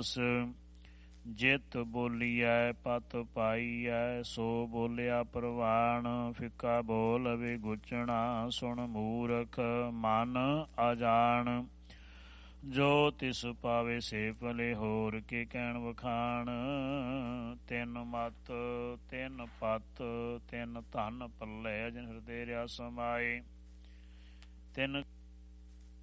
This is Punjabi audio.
ਰਸ। ਜਿਤ ਬੋਲੀਐ ਪਤ ਪਾਈਐ, ਸੋ ਬੋਲਿਆ ਪ੍ਰਵਾਣ। ਫਿੱਕਾ ਬੋਲ ਵਿਗੁਚਣਾ, ਸੁਣ ਮੂਰਖ ਮਨ ਅਜਾਣ। ਜੋ ਤਿਸ ਪਾਵੇ ਸੇ ਭਲੇ, ਹੋਰ ਕੇ ਕਹਿਣ ਵਖਾਣ। ਤਿੰਨ ਮਤ ਤਿੰਨ ਪਤ ਤਿੰਨ ਧਨ ਪੱਲੇ, ਜਿਨ ਹਿਰਦੇ ਰਿਆ ਸਮਾਏ। ਤਿੰਨ